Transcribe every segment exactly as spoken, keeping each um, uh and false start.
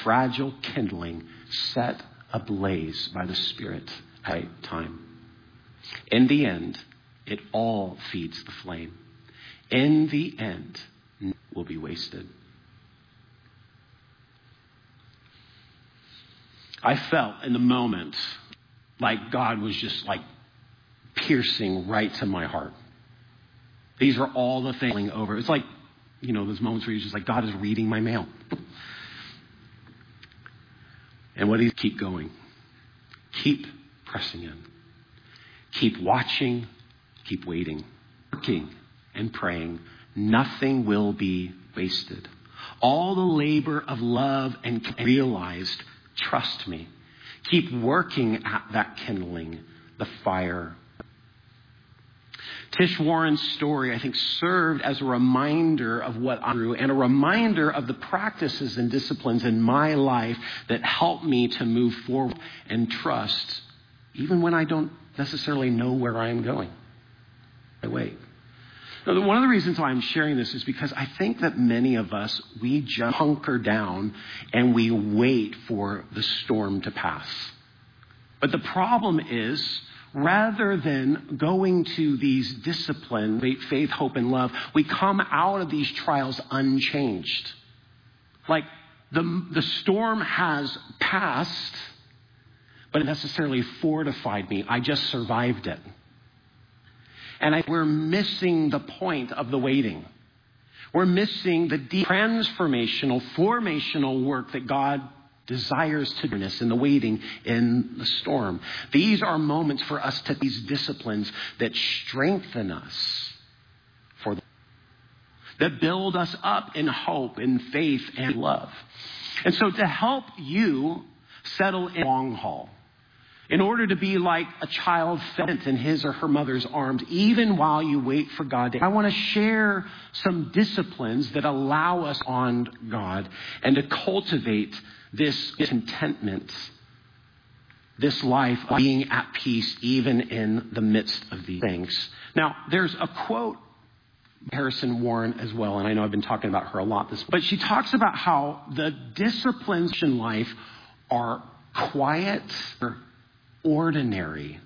fragile kindling set ablaze by the Spirit at time. In the end, it all feeds the flame. In the end, none will be wasted. I felt in the moment like God was just like piercing right to my heart. These are all the things over. It's like, you know, those moments where you're just like, God is reading my mail. And what do you keep going? Keep pressing in. Keep watching. Keep waiting. Working and praying. Nothing will be wasted. All the labor of love and realized, trust me. Keep working at that kindling, the fire. Tish Warren's story, I think, served as a reminder of what I do and a reminder of the practices and disciplines in my life that help me to move forward and trust, even when I don't necessarily know where I am going. I wait. Now, one of the reasons why I'm sharing this is because I think that many of us, we just hunker down and we wait for the storm to pass. But the problem is, rather than going to these disciplines, faith, hope, and love, we come out of these trials unchanged. Like the, the storm has passed, but it necessarily fortified me. I just survived it. And I, we're missing the point of the waiting. We're missing the deep transformational, formational work that God desires to do in the waiting in the storm. These are moments for us to these disciplines that strengthen us for the, that build us up in hope, in faith, and love. And so to help you settle in the long haul, in order to be like a child fed in his or her mother's arms, even while you wait for God, I want to share some disciplines that allow us on God and to cultivate this contentment, this life of being at peace even in the midst of these things. Now, there's a quote, Harrison Warren as well, and I know I've been talking about her a lot this, but she talks about how the disciplines in life are quiet, or ordinary,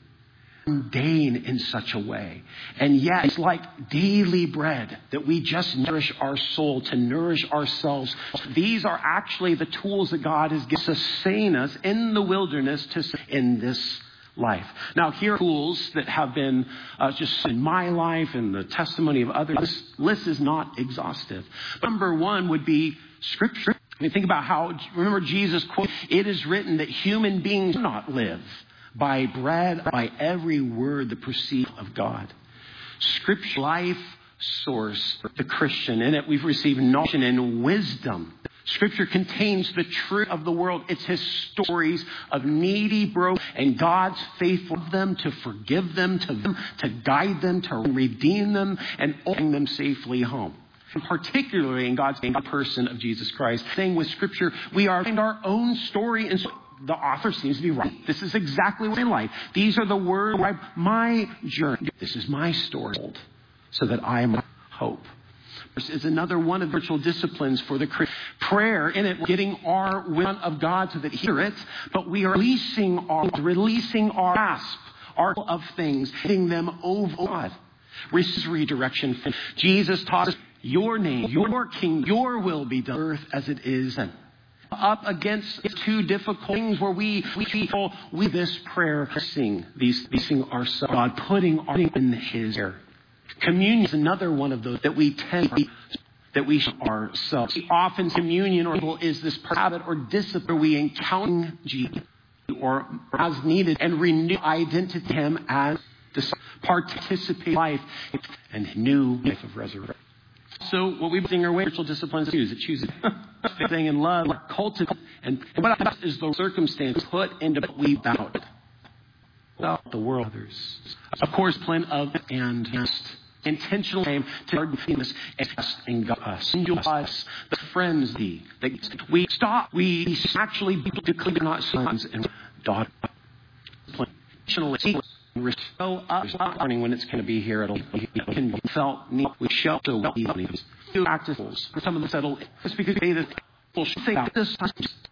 mundane in such a way. And yet it's like daily bread that we just nourish our soul, to nourish ourselves. These are actually the tools that God has given to sustain us in the wilderness to in this life. Now, here are tools that have been uh, just in my life and the testimony of others. This list is not exhaustive. Number one would be Scripture. I mean, think about how, remember Jesus quote, "It is written that human beings do not live by bread, by every word that proceeds of God." Scripture, life source, the Christian. In it, we've received knowledge and wisdom. Scripture contains the truth of the world. It's his stories of needy, broken, and God's faithful of them to forgive them, to them, to guide them, to redeem them, and bring them safely home. And particularly in God's name, the person of Jesus Christ. Saying with Scripture, we are in our own story, and so the author seems to be right. This is exactly what I like. These are the words of my journey. This is my story, so that I am hope. This is another one of the virtual disciplines for the Christian. Prayer, in it, we're getting our will of God so that He hear it, but we are releasing our, releasing our grasp, our of things, getting them over God. This redirection. Jesus taught us, your name, your king, your will be done on earth as it is in. Up against two difficult things where we we feel we this prayer sing these sing ourselves, God putting our in His air. Communion is another one of those that we tend to, that we show ourselves. Often communion or is this habit or discipline we encounter Jesus or as needed and renew identity Him as the participate life and new life of resurrection. So what we bring our way spiritual disciplines to choose. It chooses thing in love, cultivate, and what is the circumstance put into what we bound about the world, others. Of course, plan of and intentional aim to guard us and God us, us, the friends, the that we stop. We actually declare not sons and daughters. Intentionally. Show up morning when it's going to be here. It'll be can be felt. We show up to practices. Some of the settle. It's because they will think this